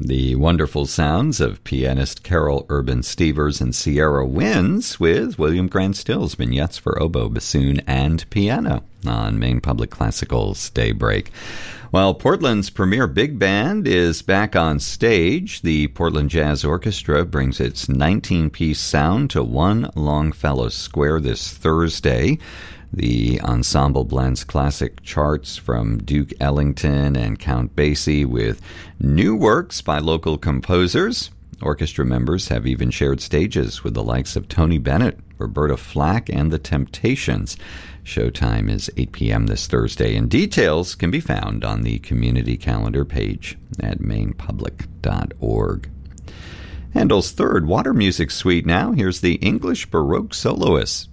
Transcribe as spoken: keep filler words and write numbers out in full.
The wonderful sounds of pianist Carol Urban Stevers and Sierra Winds with William Grant Still's vignettes for oboe, bassoon, and piano on Maine Public Classical's Daybreak. While Portland's premier big band is back on stage, the Portland Jazz Orchestra brings its nineteen-piece sound to One Longfellow Square this Thursday. The ensemble blends classic charts from Duke Ellington and Count Basie with new works by local composers. Orchestra members have even shared stages with the likes of Tony Bennett, Roberta Flack, and The Temptations. Showtime is eight p.m. this Thursday, and details can be found on the community calendar page at maine public dot org. Handel's third Water Music Suite now. Here's the English Baroque Soloists.